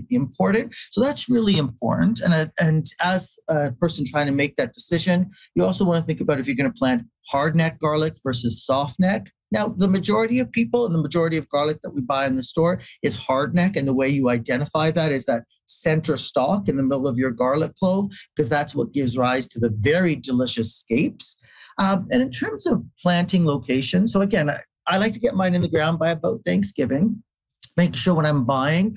import it. So that's really important. And as a person trying to make that decision, you also want to think about if you're going to plant hardneck garlic versus soft neck. Now, the majority of people and the majority of garlic that we buy in the store is hardneck. And the way you identify that is that center stalk in the middle of your garlic clove, because that's what gives rise to the very delicious scapes. And in terms of planting location, so again, I like to get mine in the ground by about Thanksgiving. Make sure when I'm buying,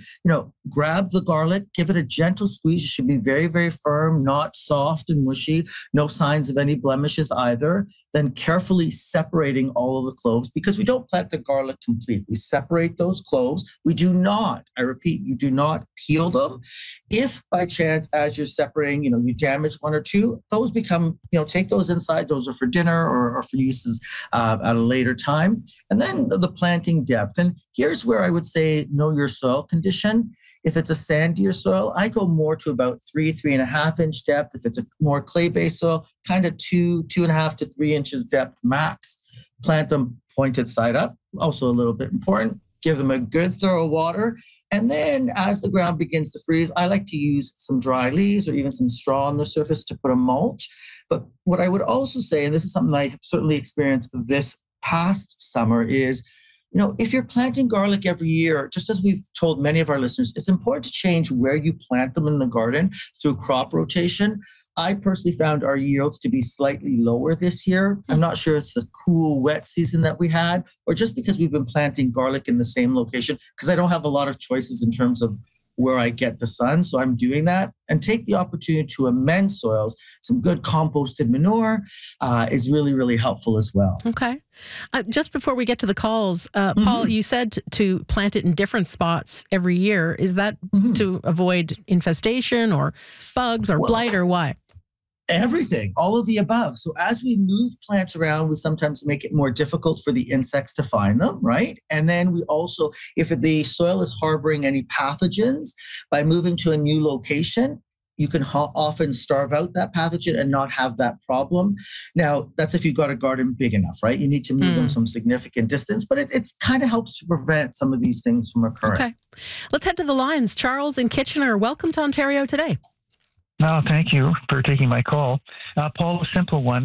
grab the garlic, give it a gentle squeeze. It should be very, very firm, not soft and mushy, no signs of any blemishes either. Then carefully separating all of the cloves, because we don't plant the garlic complete. We separate those cloves. We do not, I repeat, you do not peel them. If by chance, as you're separating, you damage one or two, those become, take those inside. Those are for dinner or for uses at a later time. And then the planting depth. And here's where I would say know your soil condition. If it's a sandier soil, I go more to about 3.5 inch depth. If it's a more clay-based soil, kind of 2.5 to 3 inches depth max. Plant them pointed side up. Also a little bit important. Give them a good thorough water. And then as the ground begins to freeze, I like to use some dry leaves or even some straw on the surface to put a mulch. But what I would also say, and this is something I have certainly experienced this past summer, is if you're planting garlic every year, just as we've told many of our listeners, it's important to change where you plant them in the garden through crop rotation. I personally found our yields to be slightly lower this year. I'm not sure it's the cool, wet season that we had, or just because we've been planting garlic in the same location, because I don't have a lot of choices in terms of where I get the sun. So I'm doing that, and take the opportunity to amend soils. Some good composted manure is really, really helpful as well. Okay. Just before we get to the calls, Paul, you said to plant it in different spots every year. Is that to avoid infestation or bugs or blight, or why? Everything, all of the above. So as we move plants around, we sometimes make it more difficult for the insects to find them, right? And then we also, if the soil is harboring any pathogens, by moving to a new location, you can often starve out that pathogen and not have that problem. Now, that's if you've got a garden big enough, right? You need to move them some significant distance, but it kind of helps to prevent some of these things from occurring. Okay. Let's head to the lines. Charles in Kitchener, welcome to Ontario Today. No, thank you for taking my call. Paul, a simple one.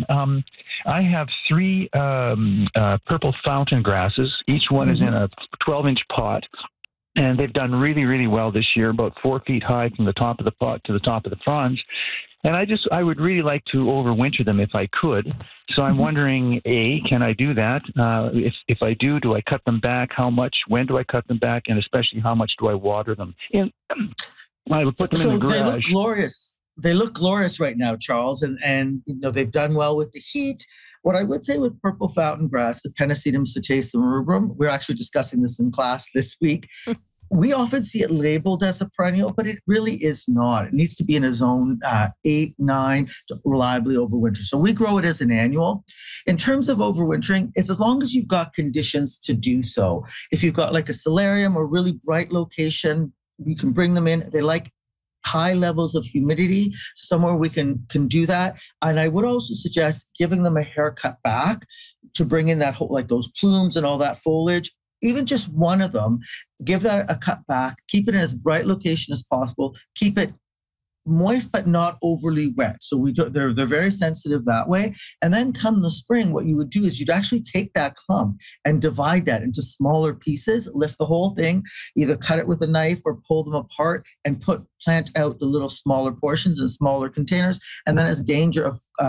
I have 3 purple fountain grasses. Each one is in a 12-inch pot, and they've done really, really well this year, about 4 feet high from the top of the pot to the top of the fronds. And I would really like to overwinter them if I could. So I'm wondering, A, can I do that? If I do I cut them back? How much? When do I cut them back? And especially, how much do I water them? I would put them in the garage. They look glorious. They look glorious right now, Charles, and they've done well with the heat. What I would say with purple fountain grass, the Pennisetum setaceum rubrum, we're actually discussing this in class this week. We often see it labeled as a perennial, but it really is not. It needs to be in a zone 8, 9 to reliably overwinter. So we grow it as an annual. In terms of overwintering, it's as long as you've got conditions to do so. If you've got like a solarium or really bright location, you can bring them in. They like high levels of humidity, somewhere we can do that. And I would also suggest giving them a haircut back to bring in that whole, like those plumes and all that foliage. Even just one of them, give that a cut back, keep it in as bright location as possible, keep it moist but not overly wet. So they're very sensitive that way. And then come the spring, what you would do is you'd actually take that clump and divide that into smaller pieces, lift the whole thing, either cut it with a knife or pull them apart and plant out the little smaller portions in smaller containers. And then as the danger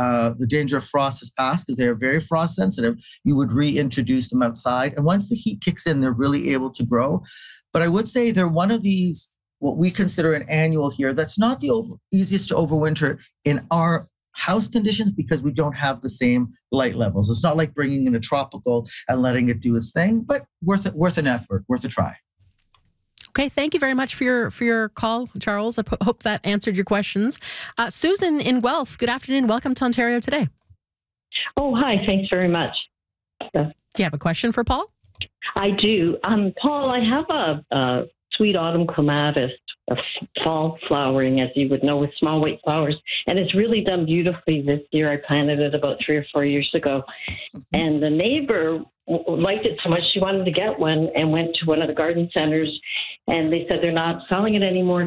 of frost has passed, because they are very frost sensitive, you would reintroduce them outside. And once the heat kicks in, they're really able to grow. But I would say they're one of these, what we consider an annual here, that's not the easiest to overwinter in our house conditions because we don't have the same light levels. It's not like bringing in a tropical and letting it do its thing, but worth an effort, worth a try. Okay, thank you very much for your call, Charles. I hope that answered your questions. Susan in Guelph, good afternoon. Welcome to Ontario Today. Oh, hi. Thanks very much. Do you have a question for Paul? I do. Paul, I have a sweet autumn clematis, a fall flowering, as you would know, with small white flowers. And it's really done beautifully this year. I planted it about 3 or 4 years ago. And the neighbor liked it so much she wanted to get one and went to one of the garden centers. And they said they're not selling it anymore